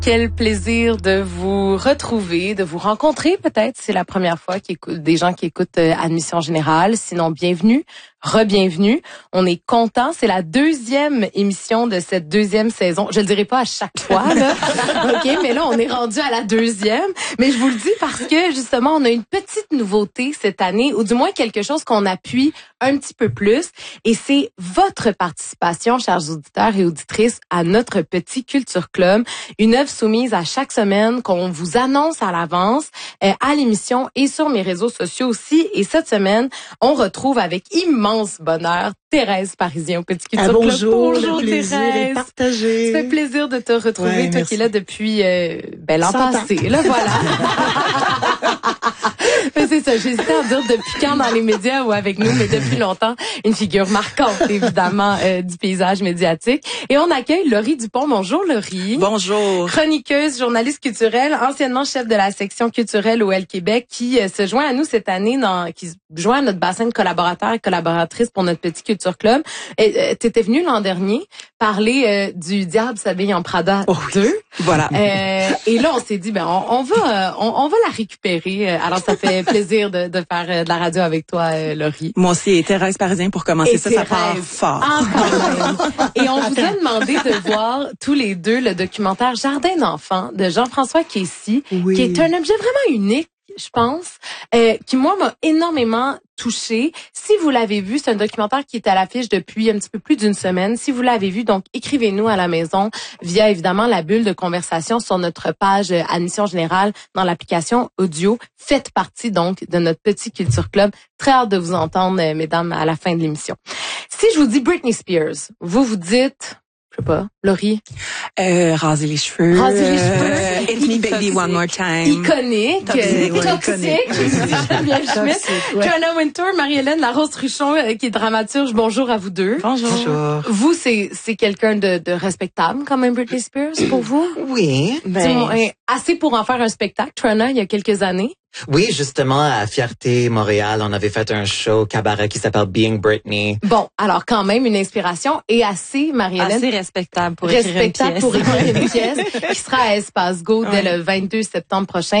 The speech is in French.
Quel plaisir de vous retrouver, de vous rencontrer peut-être. C'est la première fois des gens qui écoutent Admission Générale. Sinon, bienvenue, re-bienvenue. On est content. C'est la deuxième émission de cette deuxième saison. Je le dirai pas à chaque fois, là. OK, mais là, on est rendu à la deuxième. Mais je vous le dis parce que, justement, on a une petite nouveauté cette année, ou du moins quelque chose qu'on appuie un petit peu plus. Et c'est votre participation, chers auditeurs et auditrices, à notre petit Culture Club. Une œuvre soumise à chaque semaine qu'on vous annonce à l'avance à l'émission et sur mes réseaux sociaux aussi. Et cette semaine, on retrouve avec immense bonheur Thérèse Parisien au Petit Culture Club. Bonjour Thérèse. Est partagé. Ça fait plaisir de te retrouver, toi qui es là depuis l'an passé. Là, voilà. Mais c'est ça, j'hésitais à dire depuis quand dans les médias ou avec nous, mais depuis longtemps, une figure marquante, évidemment, du paysage médiatique. Et on accueille Laurie Dupont. Bonjour, Laurie. Bonjour. Chroniqueuse, journaliste culturelle, anciennement chef de la section culturelle au L-Québec, qui se joint à nous cette année, qui se joint à notre bassin de collaborateurs et collaboratrices pour notre petit Culture Club. T'étais venue l'an dernier parler du Diable s'habille en Prada 2. Voilà. Et là, on s'est dit, on va la récupérer. Alors, ça fait plaisir de faire de la radio avec toi, Laurie. Moi aussi, et Thérèse Parisien pour commencer. Ça part fort. Et on vous a demandé de voir tous les deux le documentaire Jardin d'enfants de Jean-François Kessy, qui est un objet vraiment unique, je pense, qui, moi, m'a énormément touchée. Si vous l'avez vu, c'est un documentaire qui est à l'affiche depuis un petit peu plus d'une semaine. Si vous l'avez vu, donc écrivez-nous à la maison via, évidemment, la bulle de conversation sur notre page Admission Générale dans l'application audio. Faites partie, donc, de notre petit Culture Club. Très hâte de vous entendre, mesdames, à la fin de l'émission. Si je vous dis Britney Spears, vous dites... Je sais pas, Laurie. Raser les cheveux. Hit me baby one more time. Iconique. Toxique. Joanna Wintour, Marie-Hélène Larose-Truchon, qui est dramaturge. Bonjour à vous deux. Bonjour. Vous, c'est quelqu'un de respectable, quand même, Britney Spears, pour vous? Oui. Assez pour en faire un spectacle, Joanna, il y a quelques années. Oui, justement, à Fierté Montréal, on avait fait un show cabaret qui s'appelle Being Britney. Bon, alors quand même une inspiration et assez, Marie-Hélène. Assez respectable pour écrire une pièce qui sera à Espace Go dès le 22 septembre prochain.